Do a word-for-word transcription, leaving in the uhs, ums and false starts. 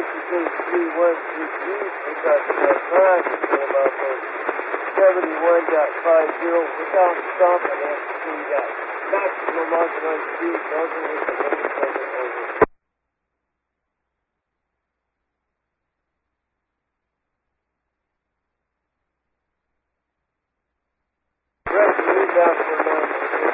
fifty-two three one three three. We got uh, time to about seventy-one point five zero without stopping it. So we got maximum authorized speed, doesn't it?